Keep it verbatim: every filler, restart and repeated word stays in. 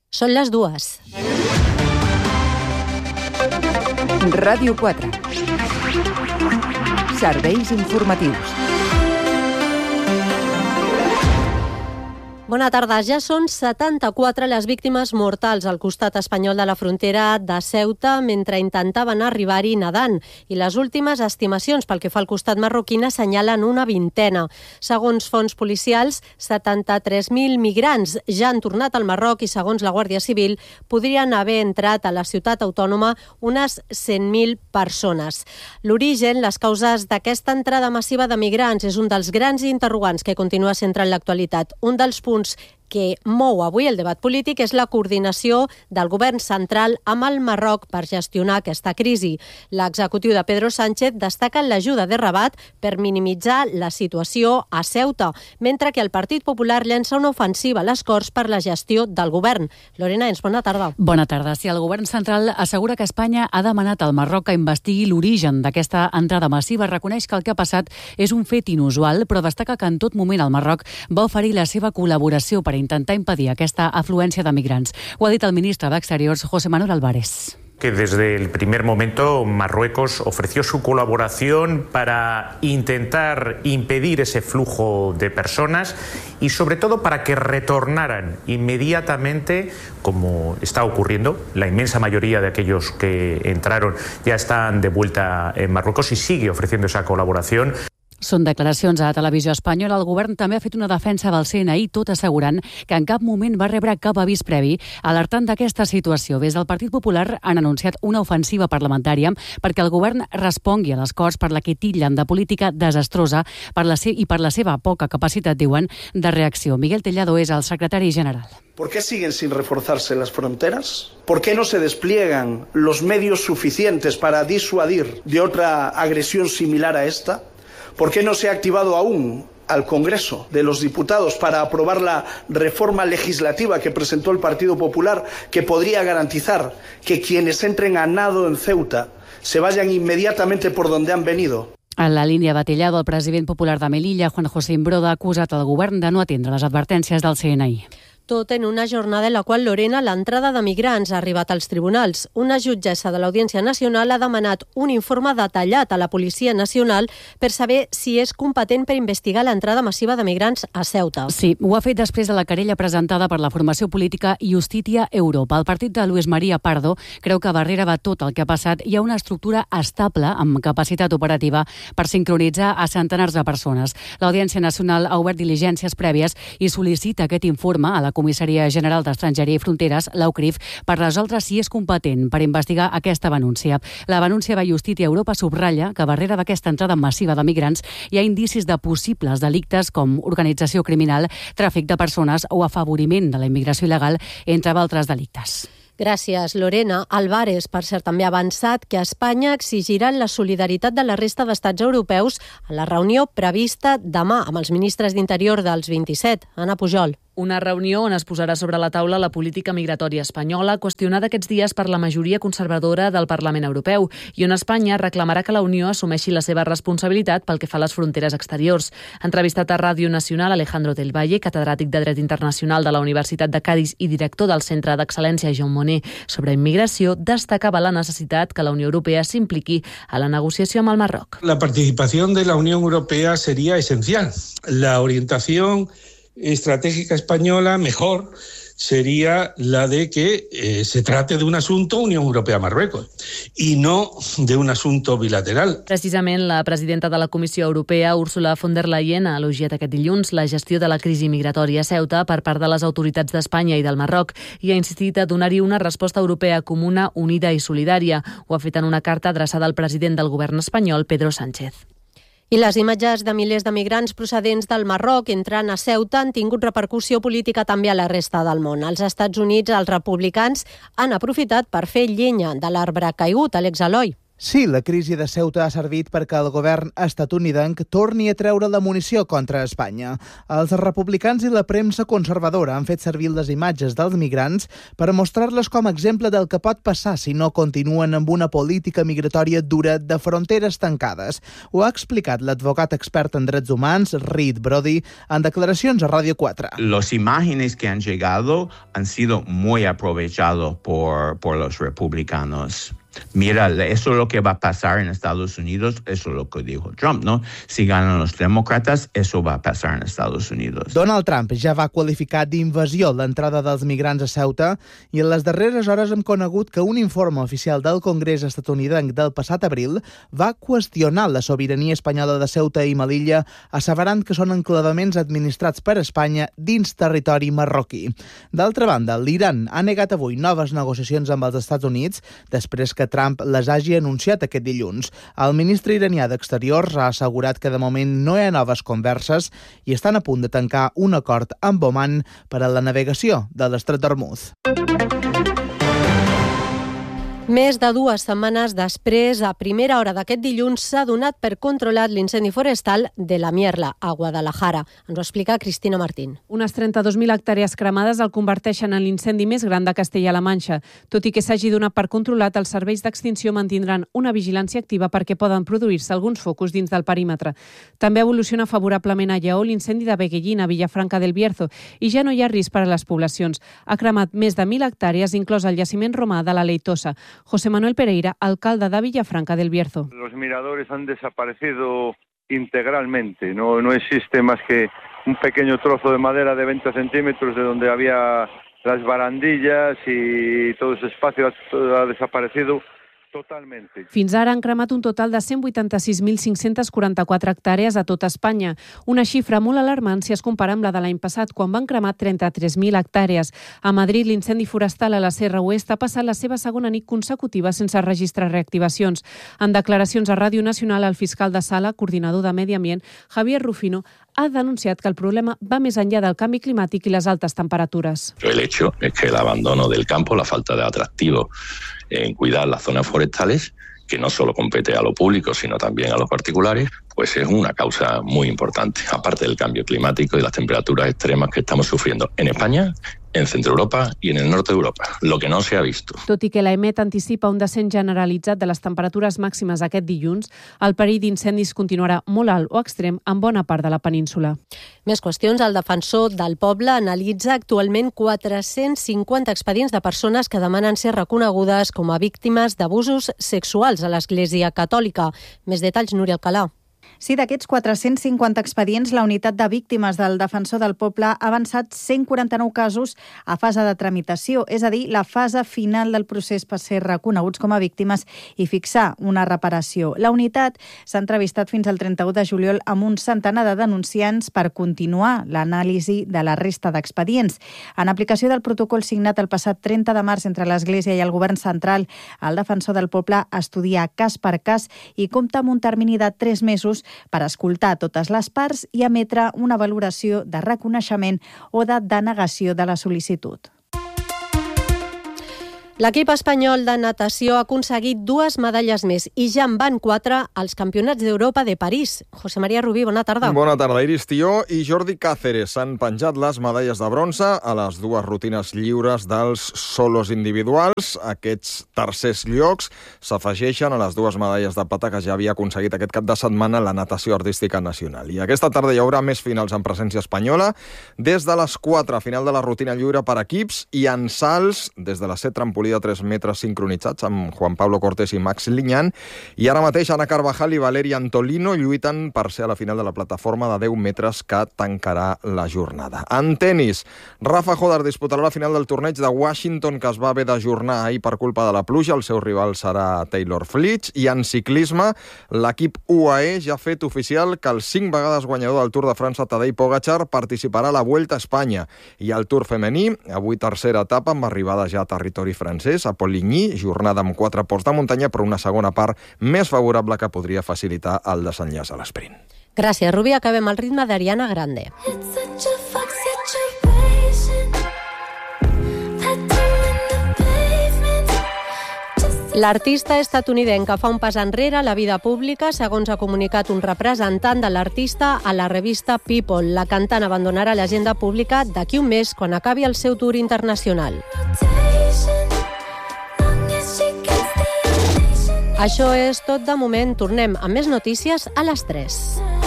Són les dues. Ràdio quatre. Serveis informatius. Bona tarda. Ja són setanta-quatre les víctimes mortals al costat espanyol de la frontera de Ceuta mentre intentaven arribar-hi nedant, i les últimes estimacions pel que fa al costat marroquí assenyalen una vintena. Segons fonts policials, setanta-tres mil migrants ja han tornat al Marroc i, segons la Guàrdia Civil, podrien haver entrat a la ciutat autònoma unes cent mil persones. L'origen, les causes d'aquesta entrada massiva de migrants és un dels grans interrogants que continua centrant l'actualitat. Un dels punts que mou avui el debat polític és la coordinació del govern central amb el Marroc per gestionar aquesta crisi. L'executiu de Pedro Sánchez destaca l'ajuda de Rabat per minimitzar la situació a Ceuta, mentre que el Partit Popular llença una ofensiva a les Corts per la gestió del govern. Lorena Ens, bona tarda. Bona tarda. Si el govern central assegura que Espanya ha demanat al Marroc que investigui l'origen d'aquesta entrada massiva, reconeix que el que ha passat és un fet inusual, però destaca que en tot moment el Marroc va oferir la seva col·laboració per intentar impedir aquesta afluència de migrants. Ho ha dit el ministre d'Exteriors, José Manuel Álvarez. Que desde el primer momento Marruecos ofreció su colaboración para intentar impedir ese flujo de personas y sobre todo para que retornaran inmediatamente, como está ocurriendo. La inmensa mayoría de aquellos que entraron ya están de vuelta en Marruecos y sigue ofreciendo esa colaboración. Són declaracions a la televisió espanyola. El govern també ha fet una defensa del C N I, tot assegurant que en cap moment va rebre cap avís previ alertant d'aquesta situació. Des del Partit Popular han anunciat una ofensiva parlamentària perquè el govern respongui a les Corts per la que titllen de política desastrosa per la se- i per la seva poca capacitat, diuen, de reacció. Miguel Tellado és el secretari general. ¿Por qué siguen sin reforzarse las fronteras? ¿Por qué no se despliegan los medios suficientes para disuadir de otra agresión similar a esta? ¿Por qué no se ha activado aún al Congreso de los Diputados para aprobar la reforma legislativa que presentó el Partido Popular, que podría garantizar que quienes entren a nado en Ceuta se vayan inmediatamente por donde han venido? En la línia de Tellado, el president popular de Melilla, Juan José Imbroda, ha acusat el govern de no atendre les advertències del C N I. Tot en una jornada en la qual, Lorena, l'entrada de migrants ha arribat als tribunals. Una jutgessa de l'Audiència Nacional ha demanat un informe detallat a la Policia Nacional per saber si és competent per investigar l'entrada massiva de migrants a Ceuta. Sí, ho ha fet després de la querella presentada per la formació política Justícia Europa. El partit de Luis María Pardo creu que darrere de tot el que ha passat hi ha una estructura estable amb capacitat operativa per sincronitzar a centenars de persones. L'Audiència Nacional ha obert diligències prèvies i sol·licita aquest informe a la Comissaria General d'Estrangeria i Fronteres, l'A U C R I F, per resoldre si és competent per investigar aquesta denúncia. La denúncia de Justícia Europa subratlla que darrere d'aquesta entrada massiva de migrants hi ha indicis de possibles delictes com organització criminal, tràfic de persones o afavoriment de la immigració il·legal, entre altres delictes. Gràcies, Lorena. Álvarez, per cert, també ha avançat que Espanya exigirà la solidaritat de la resta d'estats europeus a la reunió prevista demà amb els ministres d'Interior dels vint-i-set. Anna Pujol. Una reunió on es posarà sobre la taula la política migratòria espanyola, qüestionada aquests dies per la majoria conservadora del Parlament Europeu, i on Espanya reclamarà que la Unió assumeixi la seva responsabilitat pel que fa a les fronteres exteriors. Entrevistat a Ràdio Nacional, Alejandro del Valle, catedràtic de Dret Internacional de la Universitat de Cádiz i director del Centre d'Excel·lència Jean Monnet sobre immigració, destacava la necessitat que la Unió Europea s'impliqui a la negociació amb el Marroc. La participació de la Unió Europea sería esencial. La orientación estratégica española mejor sería la de que eh, se trate de un asunto Unión Europea-Marruecos y no de un asunto bilateral. Precisament, la presidenta de la Comissió Europea, Ursula von der Leyen, ha elogiat aquest dilluns la gestió de la crisi migratòria a Ceuta per part de les autoritats d'Espanya i del Marroc i ha insistit a donar-hi una resposta europea comuna, unida i solidària. Ho ha fet en una carta adreçada al president del govern espanyol, Pedro Sánchez. I les imatges de milers de migrants procedents del Marroc entrant a Ceuta han tingut repercussió política també a la resta del món. Als Estats Units, els republicans han aprofitat per fer llenya de l'arbre caigut, Àlex Aloi. Sí, la crisi de Ceuta ha servit perquè el govern estatunidenc torni a treure la munició contra Espanya. Els republicans i la premsa conservadora han fet servir les imatges dels migrants per mostrar-les com a exemple del que pot passar si no continuen amb una política migratòria dura de fronteres tancades. Ho ha explicat l'advocat expert en drets humans, Reed Brody, en declaracions a Radio quatre. Las imágenes que han llegado han sido muy aprovechados por, por los republicanos. Mira, eso es lo que va a pasar en Estados Unidos, eso es lo que dijo Trump, ¿no? Si ganan los demócratas, eso va a pasar en Estados Unidos. Donald Trump ja va qualificar d'invasió l'entrada dels migrants a Ceuta i en les darreres hores hem conegut que un informe oficial del Congrés estatunidenc del passat abril va qüestionar la sobirania espanyola de Ceuta i Melilla, asseverant que són enclavaments administrats per Espanya dins territori marroquí. D'altra banda, l'Iran ha negat avui noves negociacions amb els Estats Units després que Trump les hagi anunciat aquest dilluns. El ministre iranià d'Exteriors ha assegurat que de moment no hi ha noves converses i estan a punt de tancar un acord amb Oman per a la navegació de l'Estret d'Hormuz. Més de dues setmanes després, a primera hora d'aquest dilluns, s'ha donat per controlat l'incendi forestal de la Mierla, a Guadalajara. Ens ho explica Cristina Martín. Unes trenta-dos mil hectàrees cremades el converteixen en l'incendi més gran de Castella-La Manxa. Tot i que s'hagi donat per controlat, els serveis d'extinció mantindran una vigilància activa perquè poden produir-se alguns focus dins del perímetre. També evoluciona favorablement a Lleó l'incendi de Beguellín, a Villafranca del Bierzo, i ja no hi ha risc per a les poblacions. Ha cremat més de mil hectàrees, inclòs el jaciment romà de la Leitosa. José Manuel Pereira, alcalde de Villafranca del Bierzo. Los miradores han desaparecido integralmente. No, no existe más que un pequeño trozo de madera de veinte centímetros de donde había las barandillas y todo ese espacio ha, ha desaparecido totalmente. Fins ara han cremat un total de cent vuitanta-sis mil cinc-cents quaranta-quatre hectàrees a tota Espanya, una xifra molt alarmant si es compara amb la de l'any passat, quan van cremar trenta-tres mil hectàrees. A Madrid, l'incendi forestal a la Serra Oest ha passat la seva segona nit consecutiva sense registrar reactivacions. En declaracions a Ràdio Nacional, el fiscal de Sala, coordinador de Medi Ambient, Javier Rufino, ha denunciat que el problema va més enllà del canvi climàtic i les altes temperatures. El hecho es que el abandono del campo, la falta de atractivo en cuidar las zonas forestales, que no solo compete a lo público, sino también a los particulares, pues es una causa muy importante, aparte del cambio climático y las temperaturas extremas que estamos sufriendo en España, en Centro Europa i en el norte d'Europa, lo que no se ha visto. Tot i que l'E M E T anticipa un descens generalitzat de les temperatures màximes aquest dilluns, el perill d'incendis continuarà molt alt o extrem en bona part de la península. Més qüestions. El defensor del poble analitza actualment quatre-cents cinquanta expedients de persones que demanen ser reconegudes com a víctimes d'abusos sexuals a l'Església Catòlica. Més detalls, Núria Alcalà. Sí, d'aquests quatre-cents cinquanta expedients, la unitat de víctimes del defensor del poble ha avançat cent quaranta-nou casos a fase de tramitació, és a dir, la fase final del procés per ser reconeguts com a víctimes i fixar una reparació. La unitat s'ha entrevistat fins al trenta-u de juliol amb un centenar de denunciants per continuar l'anàlisi de la resta d'expedients. En aplicació del protocol signat el passat trenta de març entre l'Església i el Govern Central, el defensor del poble estudia cas per cas i compta amb un termini de tres mesos per escoltar totes les parts i emetre una valoració de reconeixement o de denegació de la sol·licitud. L'equip espanyol de natació ha aconseguit dues medalles més i ja en van quatre als Campionats d'Europa de París. José María Rubí, bona tarda. Bona tarda. Iris Tió i Jordi Cáceres han penjat les medalles de bronze a les dues rutines lliures dels solos individuals. Aquests tercers llocs s'afegeixen a les dues medalles de plata que ja havia aconseguit aquest cap de setmana la natació artística nacional. I aquesta tarda hi haurà més finals en presència espanyola. Des de les quatre, final de la rutina lliure per equips, i en salts, des de les set, trampolí de tres metres sincronitzats amb Juan Pablo Cortés i Max Liñán, i ara mateix Ana Carvajal i Valeria Antolino lluiten per ser a la final de la plataforma de deu metres que tancarà la jornada. En tenis, Rafa Hodar disputarà la final del torneig de Washington que es va haver d'ajornar ahir per culpa de la pluja. El seu rival serà Taylor Fritz. I en ciclisme, l'equip U A E ja ha fet oficial que el cinc vegades guanyador del Tour de França, Tadej Pogačar, participarà a la Vuelta a Espanya. I el Tour femení, avui tercera etapa amb arribada ja a territori francès, a Poligny, jornada amb quatre ports de muntanya, però una segona part més favorable que podria facilitar el desenllaç a l'esprint. Gràcies, Rubí. Acabem al ritme d'Ariana Grande. L'artista estatunidenca fa un pas enrere a la vida pública, segons ha comunicat un representant de l'artista a la revista People. La cantant abandonarà l'agenda pública d'aquí un mes, quan acabi el seu tour internacional. Això és tot de moment. Tornem amb més notícies a les tres.